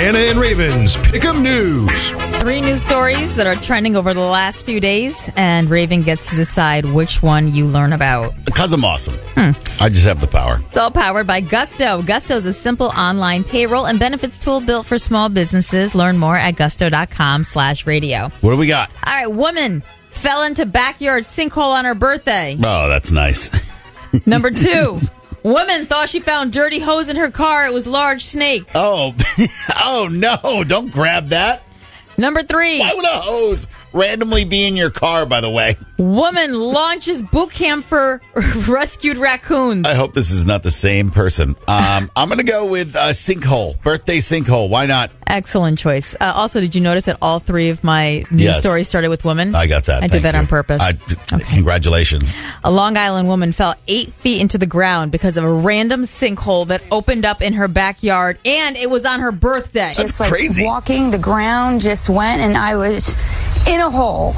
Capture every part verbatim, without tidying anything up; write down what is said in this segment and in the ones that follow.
Hannah and Raven's Pick'em News. Three news stories that are trending over the last few days, and Raven gets to decide which one you learn about. Because I'm awesome. Hmm. I just have the power. It's all powered by Gusto. Gusto is a simple online payroll and benefits tool built for small businesses. Learn more at gusto.com slash radio. What do we got? All right, woman fell into backyard sinkhole on her birthday. Oh, that's nice. Number two. Woman thought she found dirty hose in her car. It was large snake. Oh, oh no, don't grab that. Number three. Why would a hose randomly be in your car, by the way? Woman launches boot camp for rescued raccoons. I hope this is not the same person. Um, I'm going to go with uh, sinkhole, birthday sinkhole. Why not? Excellent choice. Uh, also, did you notice that all three of my news Yes. stories started with women? I got that. I Thank did that you. on purpose. I, Okay. Congratulations. A Long Island woman fell eight feet into the ground because of a random sinkhole that opened up in her backyard, and it was on her birthday. That's Just like crazy. walking, the ground just went, and I was in a hole.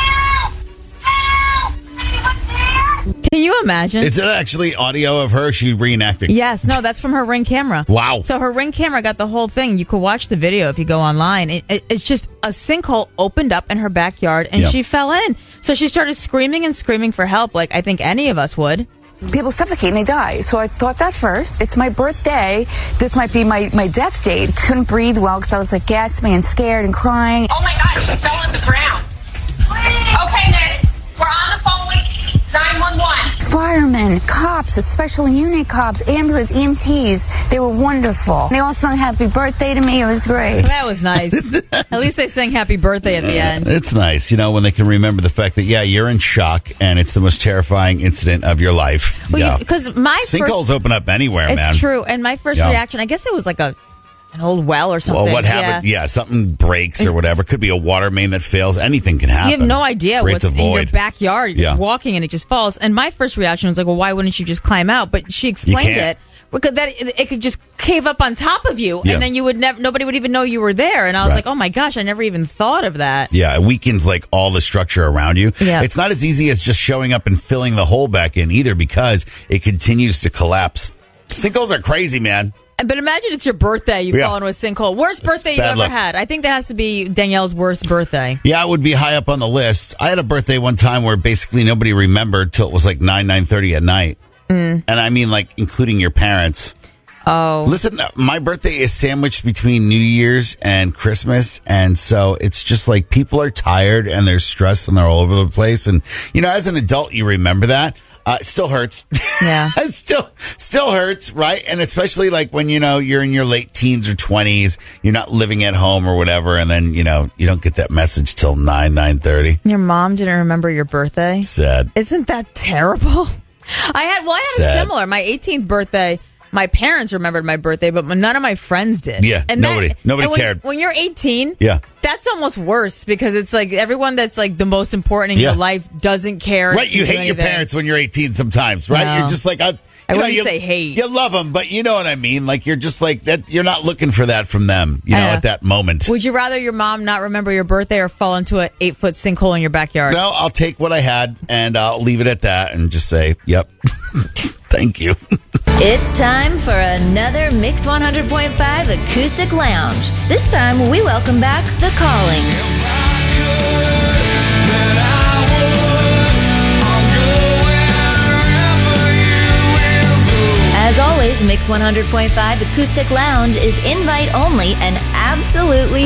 Can you imagine? Is it actually audio of her? She reenacting? Yes, no, that's from her Ring camera. Wow. So her Ring camera got the whole thing. You could watch the video if you go online. It, it, it's just a sinkhole opened up in her backyard, and Yep. she fell in. So she started screaming and screaming for help, like I think any of us would. People suffocate and they die. So I thought that first. It's my birthday. This might be my, my death date. Couldn't breathe well because I was like gasping and scared and crying. Oh my God, she fell on the ground. Okay, Nick, we're on the phone with nine one one. Firemen, cops, a special unit cops, ambulance, E M Ts. They were wonderful. They all sung happy birthday to me. It was great. That was nice. At least they sang happy birthday at the end. It's nice, you know, when they can remember the fact that, yeah, you're in shock and it's the most terrifying incident of your life. Well, yeah. because my Sinkholes first, open up anywhere, it's man. true. And my first Yeah. reaction, I guess it was like a an old well or something. Well, what happened? Yeah. Yeah, something breaks or whatever. Could be a water main that fails. Anything can happen. You have no idea Creates what's a in your void. backyard. You're Yeah. just walking and it just falls. And my first reaction was like, well, why wouldn't you just climb out? But she explained can't. it. Because that it, it could just cave up on top of you, Yeah. and then you would never. Nobody would even know you were there. And I was Right. like, oh my gosh, I never even thought of that. Yeah, it weakens like all the structure around you. Yeah. It's not as easy as just showing up and filling the hole back in either because it continues to collapse. Sinkholes are crazy, man. But imagine it's your birthday. You Yeah. fall into a sinkhole. Worst birthday you bad ever luck. had. I think that has to be Danielle's worst birthday. Yeah, it would be high up on the list. I had a birthday one time where basically nobody remembered till it was like nine, nine thirty at night. Mm. And I mean like including your parents. Oh. Listen, my birthday is sandwiched between New Year's and Christmas. And so it's just like people are tired and they're stressed and they're all over the place. And, you know, as an adult, you remember that. Uh, it still hurts. Yeah. it still, still hurts, right? And especially like when, you know, you're in your late teens or twenties, you're not living at home or whatever. And then, you know, you don't get that message till nine, nine thirty. Your mom didn't remember your birthday? Sad. Isn't that terrible? I had, well, I had Sad. a similar. My eighteenth birthday, my parents remembered my birthday, but none of my friends did. Yeah, and nobody- nobody and when, cared. When you're eighteen, Yeah. that's almost worse because it's like everyone that's like the most important in Yeah. your life doesn't care. Right, if you do hate your anything. parents when you're eighteen sometimes, right? No. You're just like, I, I you know, wouldn't you, say hate. You love them, but you know what I mean? Like, you're just like, that. You're not looking for that from them, you know, Yeah. at that moment. Would you rather your mom not remember your birthday or fall into an eight foot sinkhole in your backyard? No, I'll take what I had and I'll leave it at that and just say, yep. Thank you. It's time for another Mix one hundred point five Acoustic Lounge. This time we welcome back The Calling. As always, Mix one hundred point five Acoustic Lounge is invite only and absolutely